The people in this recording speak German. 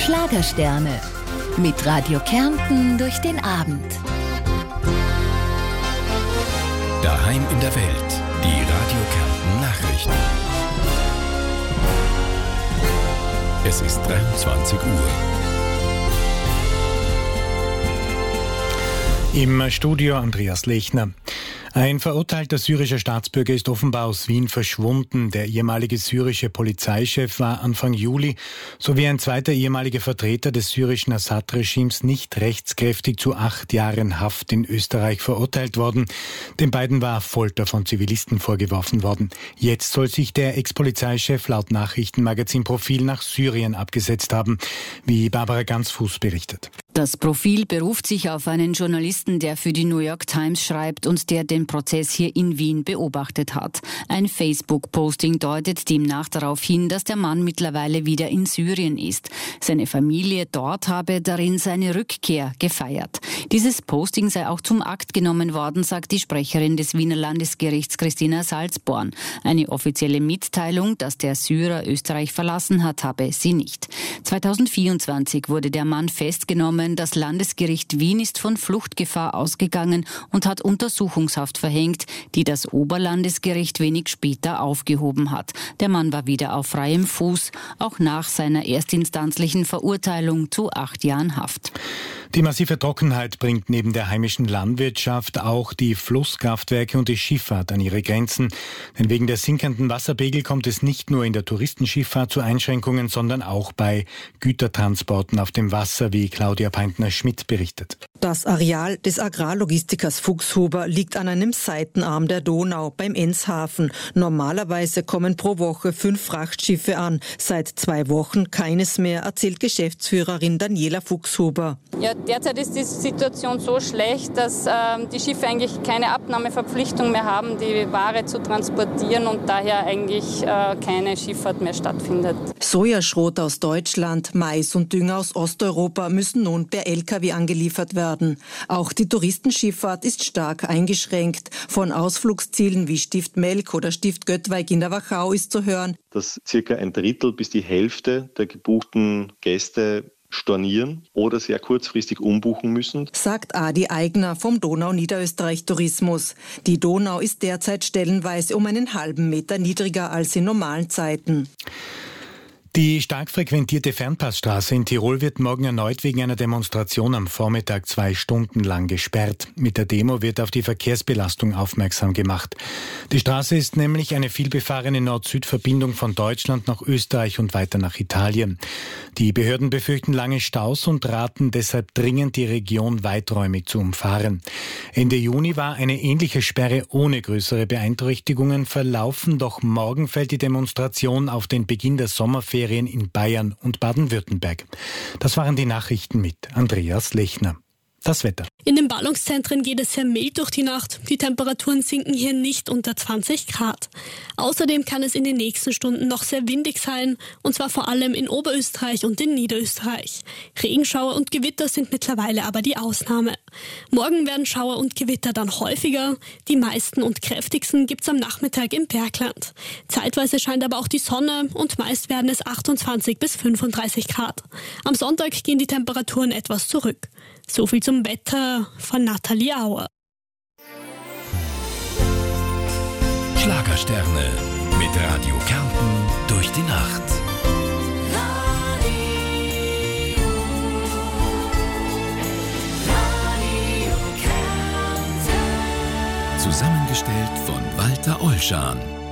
Schlagersterne. Mit Radio Kärnten durch den Abend. Daheim in der Welt. Die Radio Kärnten Nachrichten. Es ist 23 Uhr. Im Studio Andreas Lechner. Ein verurteilter syrischer Staatsbürger ist offenbar aus Wien verschwunden. Der ehemalige syrische Polizeichef war Anfang Juli sowie ein zweiter ehemaliger Vertreter des syrischen Assad-Regimes nicht rechtskräftig zu 8 Jahren Haft in Österreich verurteilt worden. Den beiden war Folter von Zivilisten vorgeworfen worden. Jetzt soll sich der Ex-Polizeichef laut Nachrichtenmagazin Profil nach Syrien abgesetzt haben, wie Barbara Gansfuß berichtet. Das Profil beruft sich auf einen Journalisten, der für die New York Times schreibt und der den Prozess hier in Wien beobachtet hat. Ein Facebook-Posting deutet demnach darauf hin, dass der Mann mittlerweile wieder in Syrien ist. Seine Familie dort habe darin seine Rückkehr gefeiert. Dieses Posting sei auch zum Akt genommen worden, sagt die Sprecherin des Wiener Landesgerichts Christina Salzborn. Eine offizielle Mitteilung, dass der Syrer Österreich verlassen hat, habe sie nicht. 2024 wurde der Mann festgenommen. Das Landesgericht Wien ist von Fluchtgefahr ausgegangen und hat Untersuchungshaft verhängt, die das Oberlandesgericht wenig später aufgehoben hat. Der Mann war wieder auf freiem Fuß, auch nach seiner erstinstanzlichen Verurteilung zu 8 Jahren Haft. Die massive Trockenheit bringt neben der heimischen Landwirtschaft auch die Flusskraftwerke und die Schifffahrt an ihre Grenzen. Denn wegen der sinkenden Wasserpegel kommt es nicht nur in der Touristenschifffahrt zu Einschränkungen, sondern auch bei Gütertransporten auf dem Wasser, wie Claudia Peintner-Schmidt berichtet. Das Areal des Agrarlogistikers Fuchshuber liegt an einem Seitenarm der Donau beim Enzhafen. Normalerweise kommen pro Woche 5 Frachtschiffe an. Seit 2 Wochen keines mehr, erzählt Geschäftsführerin Daniela Fuchshuber. Ja, derzeit ist die Situation so schlecht, dass die Schiffe eigentlich keine Abnahmeverpflichtung mehr haben, die Ware zu transportieren und daher eigentlich keine Schifffahrt mehr stattfindet. Sojaschrot aus Deutschland, Mais und Dünger aus Osteuropa müssen nun per Lkw angeliefert werden. Auch die Touristenschifffahrt ist stark eingeschränkt. Von Ausflugszielen wie Stift Melk oder Stift Göttweig in der Wachau ist zu hören, dass circa 1/3 bis die Hälfte der gebuchten Gäste stornieren oder sehr kurzfristig umbuchen müssen, sagt Adi Eigner vom Donau-Niederösterreich-Tourismus. Die Donau ist derzeit stellenweise um einen halben Meter niedriger als in normalen Zeiten. Die stark frequentierte Fernpassstraße in Tirol wird morgen erneut wegen einer Demonstration am Vormittag 2 Stunden lang gesperrt. Mit der Demo wird auf die Verkehrsbelastung aufmerksam gemacht. Die Straße ist nämlich eine vielbefahrene Nord-Süd-Verbindung von Deutschland nach Österreich und weiter nach Italien. Die Behörden befürchten lange Staus und raten deshalb dringend, die Region weiträumig zu umfahren. Ende Juni war eine ähnliche Sperre ohne größere Beeinträchtigungen verlaufen, doch morgen fällt die Demonstration auf den Beginn der Sommerferien in Bayern und Baden-Württemberg. Das waren die Nachrichten mit Andreas Lechner. Das Wetter. In den Ballungszentren geht es sehr mild durch die Nacht. Die Temperaturen sinken hier nicht unter 20 Grad. Außerdem kann es in den nächsten Stunden noch sehr windig sein, und zwar vor allem in Oberösterreich und in Niederösterreich. Regenschauer und Gewitter sind mittlerweile aber die Ausnahme. Morgen werden Schauer und Gewitter dann häufiger. Die meisten und kräftigsten gibt's am Nachmittag im Bergland. Zeitweise scheint aber auch die Sonne und meist werden es 28 bis 35 Grad. Am Sonntag gehen die Temperaturen etwas zurück. So viel zum Wetter von Nathalie Auer. Schlagersterne mit Radio Kärnten durch die Nacht. Radio Kärnten. Zusammengestellt von Walter Olschan.